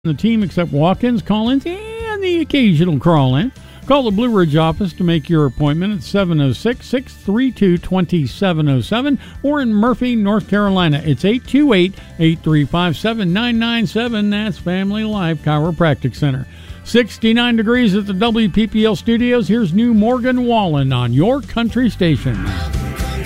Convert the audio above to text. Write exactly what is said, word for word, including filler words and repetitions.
The team accept walk-ins, call-ins, and the occasional crawl-in. Call the Blue Ridge office to make your appointment at seven oh six, six three two, two seven oh seven or in Murphy, North Carolina. It's eight two eight, eight three five, seven nine nine seven. That's Family Life Chiropractic Center. sixty-nine degrees at the W P P L studios. Here's new Morgan Wallen on your country station.